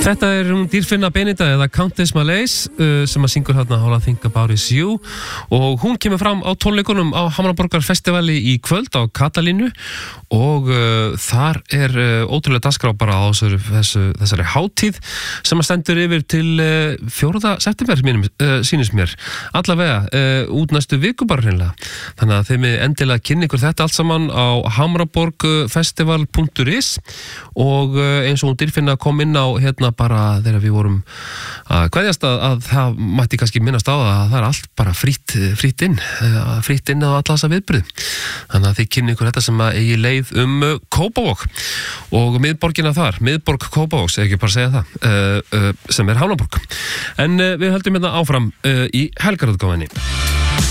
Þetta hún Dýrfinna Benita eða Countess Malaise sem að syngur hérna All I Think About Is You og hún kemur fram á tónleikunum á Hamraborgarfestivali í kvöld á Katalínu og þar ótrúlega dagskrá bara á þessari hátíð sem að stendur yfir til 4. september sýnist mér allavega út næstu viku bara hreinlega þannig að þeim endilega kynni ykkur þetta allt saman á hamraborgfestival.is og eins og hún Dýrfinna kom inn á hérna bara þegar við vorum að kveðjast að það mætti kannski minnast á að það allt bara frítt inn á alla þessa viðbrið þannig að þið kynni ykkur þetta sem að eigi leið Kópavog og miðborgina þar, miðborg Kópavogs ekki bara segja það, sem Hamraborg en við höldum hérna áfram í helgarútgáfunni